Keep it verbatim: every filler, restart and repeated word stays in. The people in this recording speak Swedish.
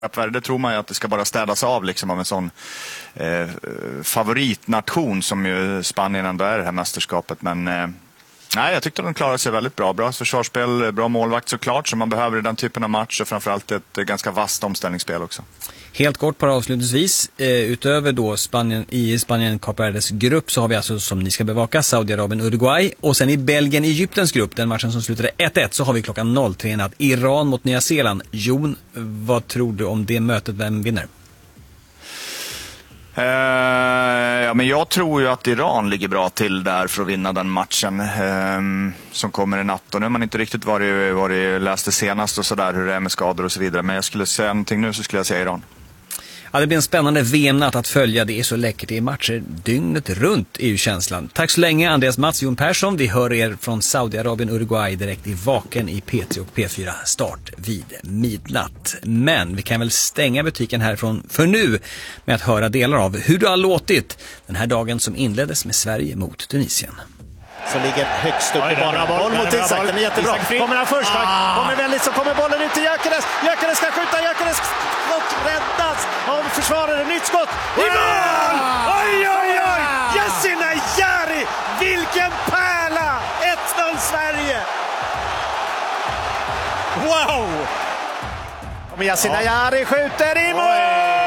Det tror man ju att det ska bara städas av liksom av en sån eh, favoritnation som ju Spanien ändå är det här mästerskapet. Men eh, nej, jag tyckte de klarade sig väldigt bra. Bra försvarsspel, bra målvakt såklart som man behöver i den typen av match och framförallt ett ganska vasst omställningsspel också. Helt kort bara avslutningsvis, eh, utöver då Spanien, i Spanien Cape Verdes grupp så har vi alltså, som ni ska bevaka, Saudiarabien, Uruguay, och sen i Belgien, Egyptens grupp, den matchen som slutade ett ett, så har vi klockan noll tre natt Iran mot Nya Zeeland. Jon, vad tror du om det mötet? Vem vinner? Uh, ja, men jag tror ju att Iran ligger bra till där för att vinna den matchen uh, som kommer i natt. Och nu har man inte riktigt varit, varit läst det senast och sådär hur det är med skador och så vidare. Men jag skulle säga någonting nu så skulle jag säga Iran. Ja, det blir en spännande V M-natt att följa. Det är så läckert i matcher dygnet runt, är ju känslan. Tack så länge Andreas Mats, Jon Persson. Vi hör er från Saudiarabien, Uruguay direkt i Vaken i P tre och P fyra, start vid midnatt. Men vi kan väl stänga butiken härifrån för nu med att höra delar av hur det har låtit den här dagen som inleddes med Sverige mot Tunisien. Som ligger högst upp i banan. Boll mot Isak, den är jättebra. Kommer han först, ah. kommer väldigt så kommer bollen ut till Gyökeres. Gyökeres ska skjuta, Gyökeres skott räddas av försvarare. Nytt skott i mål! Oj, oj, oj! Yasin Ayari! Vilken pärla! ett noll Sverige! Wow! Yasin Ayari skjuter i mål!